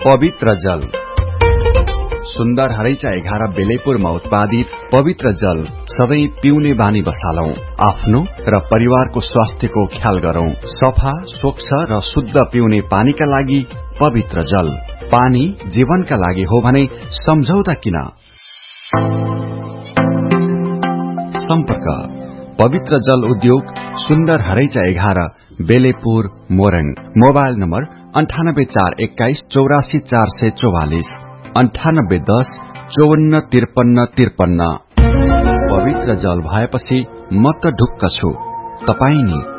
पवित्र जल। सुन्दर हरैचा 11 बेलेपुरमा उत्पादित पवित्र जल सधैं पिउने बानी बसालौं। आफ्नो र परिवारको स्वास्थ्यको ख्याल गरौं। सफा, स्वच्छ र शुद्ध पिउने पानीका लागि पवित्र जल। पानी जीवनका लागि हो भने सम्झौता किन। सम्पर्क पवित्र जल उद्योग, सुन्दर हरैचा 11 बेलेपुर मोरङ। Mobile number 9841 84 444 9810 54 53 53। पवित्र जल भएपछि म त ढुक्क छु, तपाई नि।